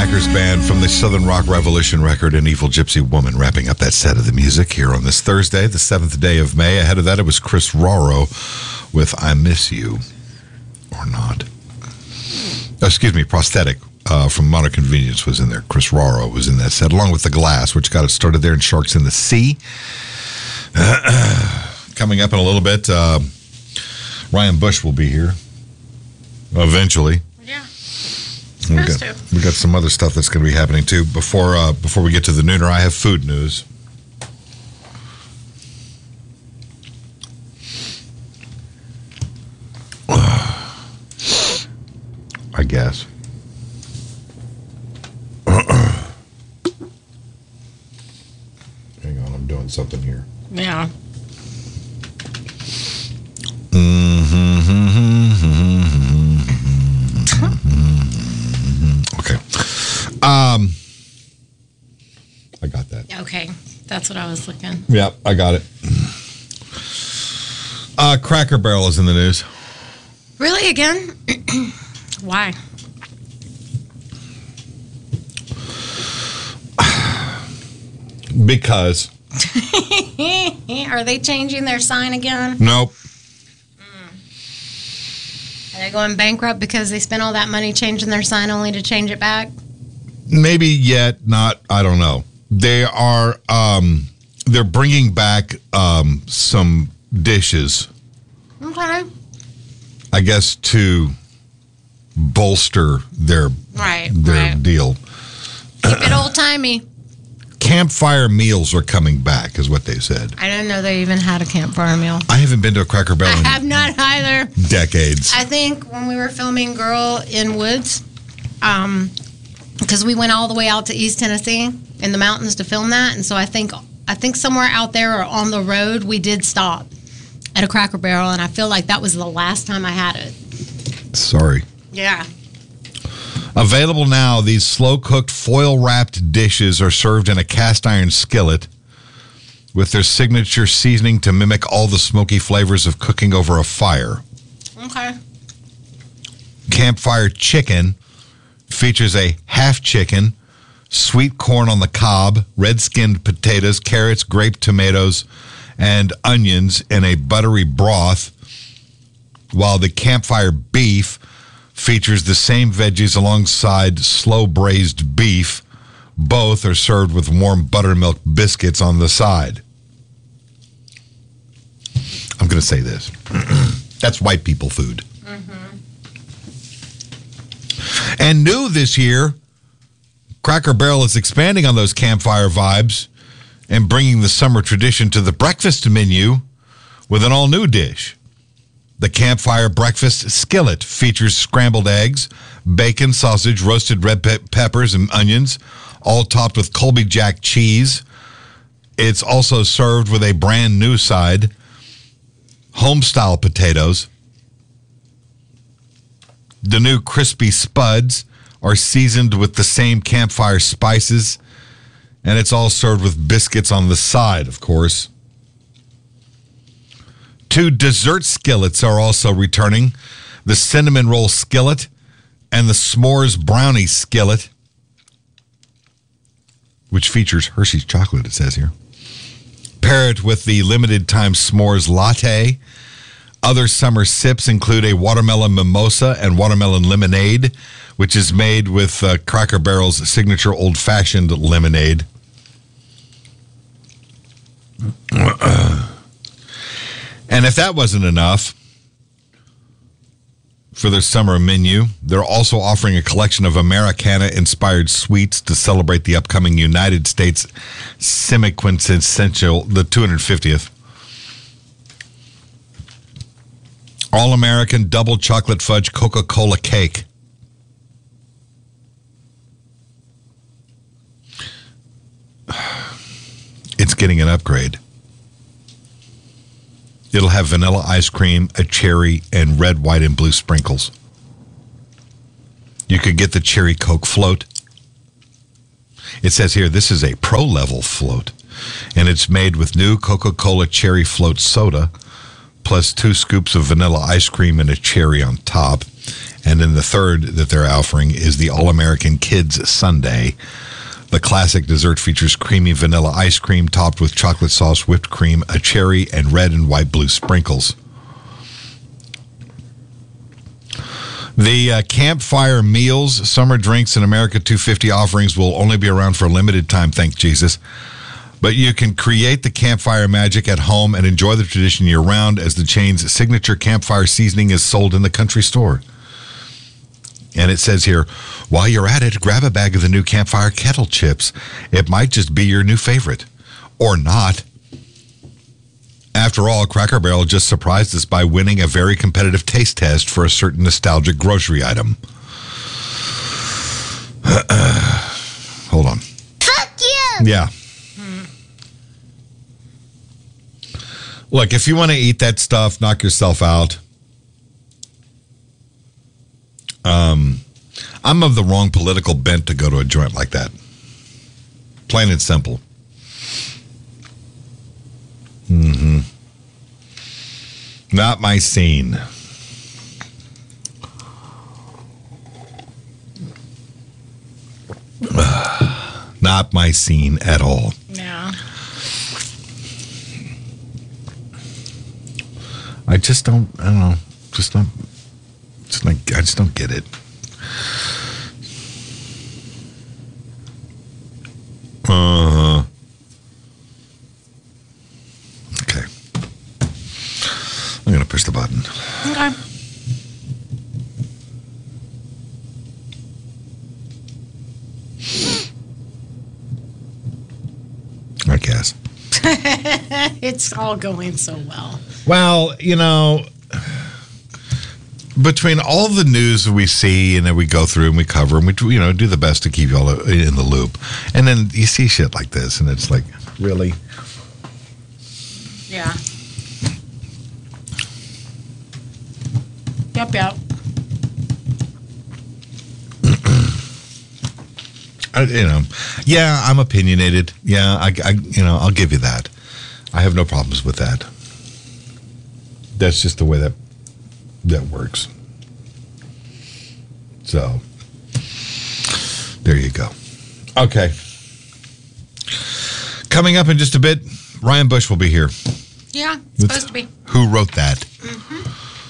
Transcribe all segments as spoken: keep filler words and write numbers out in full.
Hackers Band from the Southern Rock Revolution record, An Evil Gypsy Woman, wrapping up that set of the music here on this Thursday, the seventh day of May. Ahead of that, it was Chris Roro with I Miss You, or Not. Oh, excuse me, Prosthetic uh, from Modern Convenience was in there. Chris Roro was in that set, along with The Glass, which got it started there in Sharks in the Sea. Coming up in a little bit, uh, Ryan Bush will be here eventually. Yeah. We got, we got some other stuff that's going to be happening too. Before uh, before we get to the nooner, I have food news. I guess. Hang on, I'm doing something here. Yeah. Okay. Um, I got that. Okay. That's what I was looking. Yep, I got it. Uh, Cracker Barrel is in the news. Really? Again? Why? Because. Are they changing their sign again? Nope. Are they going bankrupt because they spent all that money changing their sign only to change it back? Maybe yet, not, I don't know. They are, um, they're bringing back um, some dishes. Okay. I guess to bolster their, right, their right. deal. Keep it old-timey. Campfire meals are coming back, is what they said. I didn't know they even had a campfire meal. I haven't been to a Cracker Barrel I in have not either. decades. I think when we were filming Girl in Woods, um, because we went all the way out to East Tennessee in the mountains to film that, and so I think I think somewhere out there or on the road we did stop at a Cracker Barrel, and I feel like that was the last time I had it. Sorry. Yeah. Available now, these slow-cooked, foil-wrapped dishes are served in a cast-iron skillet with their signature seasoning to mimic all the smoky flavors of cooking over a fire. Okay. Campfire chicken features a half chicken, sweet corn on the cob, red-skinned potatoes, carrots, grape tomatoes, and onions in a buttery broth, while the campfire beef features the same veggies alongside slow-braised beef. Both are served with warm buttermilk biscuits on the side. I'm going to say this. That's white people food. Mm-hmm. And new this year, Cracker Barrel is expanding on those campfire vibes and bringing the summer tradition to the breakfast menu with an all-new dish. The Campfire Breakfast Skillet features scrambled eggs, bacon, sausage, roasted red pe- peppers, and onions, all topped with Colby Jack cheese. It's also served with a brand new side, home-style potatoes. The new crispy spuds are seasoned with the same campfire spices, and it's all served with biscuits on the side, of course. Two dessert skillets are also returning, the cinnamon roll skillet and the s'mores brownie skillet, which features Hershey's chocolate, it says here. Pair it with the limited time s'mores latte. Other summer sips include a watermelon mimosa and watermelon lemonade, which is made with uh, Cracker Barrel's signature old-fashioned lemonade. And if that wasn't enough for their summer menu, they're also offering a collection of Americana-inspired sweets to celebrate the upcoming United States semi-quintessential, the two hundred fiftieth. All-American double chocolate fudge Coca-Cola cake. It's getting an upgrade. It'll have vanilla ice cream, a cherry, and red, white, and blue sprinkles. You could get the cherry Coke float. It says here, this is a pro-level float, and it's made with new Coca-Cola cherry float soda, plus two scoops of vanilla ice cream and a cherry on top. And then the third that they're offering is the All-American Kids Sundae. The classic dessert features creamy vanilla ice cream topped with chocolate sauce, whipped cream, a cherry, and red and white blue sprinkles. The uh, Campfire Meals, Summer Drinks, and America two fifty offerings will only be around for a limited time, thank Jesus. But you can create the campfire magic at home and enjoy the tradition year-round as the chain's signature campfire seasoning is sold in the country store. And it says here, while you're at it, grab a bag of the new Campfire Kettle Chips. It might just be your new favorite. Or not. After all, Cracker Barrel just surprised us by winning a very competitive taste test for a certain nostalgic grocery item. Hold on. Fuck you! Yeah. Look, if you want to eat that stuff, knock yourself out. Um, I'm of the wrong political bent to go to a joint like that. Plain and simple. Mm-hmm. Not my scene. Not my scene at all. Yeah. I just don't, I don't know, just not, just like, I just don't get it. Uh, okay. I'm going to push the button. Okay. I guess. It's all going so well. Well, you know, between all the news that we see and that we go through and we cover and we, you know, do the best to keep you all in the loop. And then you see shit like this and it's like, really? Yeah. Yep, yep. I, you know, yeah, I'm opinionated. Yeah, I, I, you know, I'll give you that. I have no problems with that. That's just the way that that works. So, there you go. Okay. Coming up in just a bit, Ryan Bush will be here. Yeah, it's supposed to be. Who wrote that? Mm-hmm.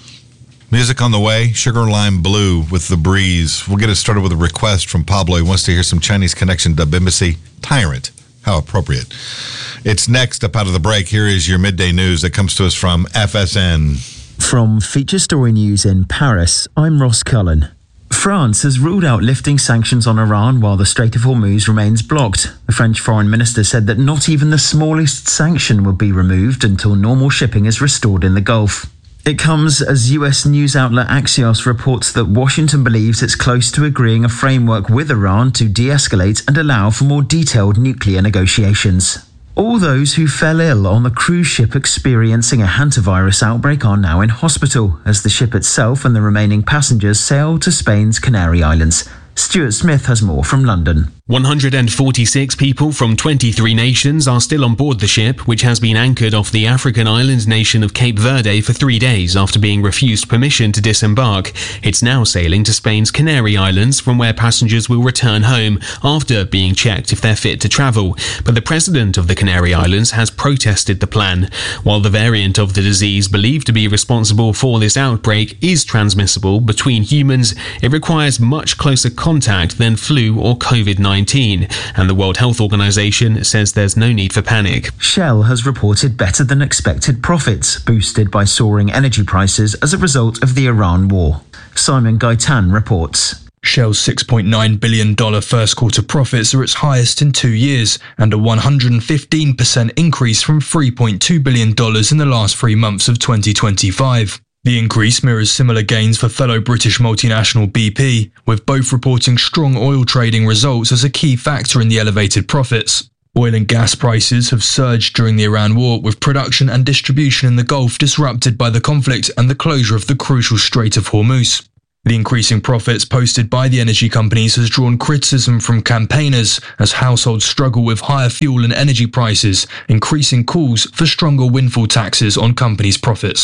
Music on the way, Sugar Lime Blue with The Breeze. We'll get it started with a request from Pablo. He wants to hear some Chinese Connection Dub Embassy. Tyrant. How appropriate. It's next up out of the break. Here is your midday news that comes to us from F S N. From Feature Story News in Paris, I'm Ross Cullen. France has ruled out lifting sanctions on Iran while the Strait of Hormuz remains blocked. The French foreign minister said that not even the smallest sanction will be removed until normal shipping is restored in the Gulf. It comes as U S news outlet Axios reports that Washington believes it's close to agreeing a framework with Iran to de-escalate and allow for more detailed nuclear negotiations. All those who fell ill on the cruise ship experiencing a hantavirus outbreak are now in hospital, as the ship itself and the remaining passengers sail to Spain's Canary Islands. Stuart Smith has more from London. one hundred forty-six people from twenty-three nations are still on board the ship, which has been anchored off the African island nation of Cape Verde for three days after being refused permission to disembark. It's now sailing to Spain's Canary Islands, from where passengers will return home after being checked if they're fit to travel. But the president of the Canary Islands has protested the plan. While the variant of the disease believed to be responsible for this outbreak is transmissible between humans, it requires much closer contact than flu or COVID nineteen, and the World Health Organization says there's no need for panic. Shell has reported better than expected profits, boosted by soaring energy prices as a result of the Iran war. Simon Gaitan reports. Shell's six point nine billion dollars first quarter profits are its highest in two years, and a one hundred fifteen percent increase from three point two billion dollars in the last three months of twenty twenty-five. The increase mirrors similar gains for fellow British multinational B P, with both reporting strong oil trading results as a key factor in the elevated profits. Oil and gas prices have surged during the Iran war, with production and distribution in the Gulf disrupted by the conflict and the closure of the crucial Strait of Hormuz. The increasing profits posted by the energy companies has drawn criticism from campaigners as households struggle with higher fuel and energy prices, increasing calls for stronger windfall taxes on companies' profits.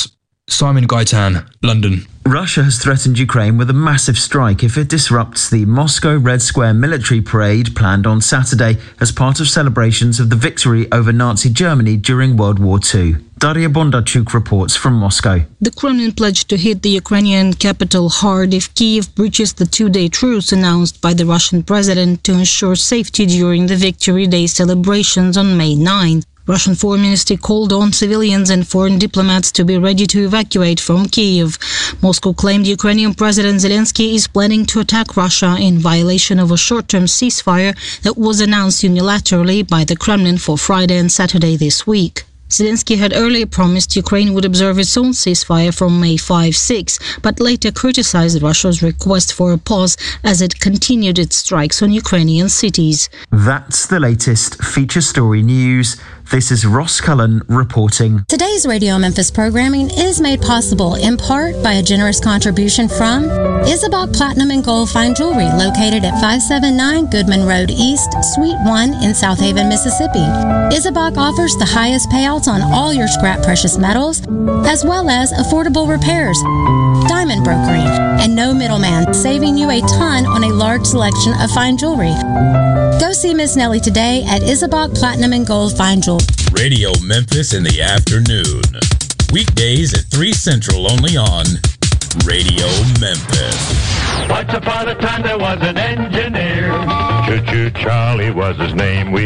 Simon Gaitan, London. Russia has threatened Ukraine with a massive strike if it disrupts the Moscow Red Square military parade planned on Saturday as part of celebrations of the victory over Nazi Germany during World War Two. Daria Bondarchuk reports from Moscow. The Kremlin pledged to hit the Ukrainian capital hard if Kyiv breaches the two-day truce announced by the Russian president to ensure safety during the Victory Day celebrations on May ninth. Russian Foreign Ministry called on civilians and foreign diplomats to be ready to evacuate from Kyiv. Moscow claimed Ukrainian President Zelensky is planning to attack Russia in violation of a short-term ceasefire that was announced unilaterally by the Kremlin for Friday and Saturday this week. Zelensky had earlier promised Ukraine would observe its own ceasefire from May fifth to sixth, but later criticized Russia's request for a pause as it continued its strikes on Ukrainian cities. That's the latest feature story news. This is Ross Cullen reporting. Today's Radio Memphis programming is made possible in part by a generous contribution from Isabach Platinum and Gold Fine Jewelry, located at five seventy-nine Goodman Road East, Suite one in South Haven, Mississippi. Isabach offers the highest payouts on all your scrap precious metals, as well as affordable repairs, diamond brokering, and no middleman, saving you a ton on a large selection of fine jewelry. Go see Miss Nellie today at Isabach Platinum and Gold Fine Jewelry. Radio Memphis in the afternoon. Weekdays at three Central only on Radio Memphis. Once upon a time there was an engineer. Choo-choo Charlie was his name. We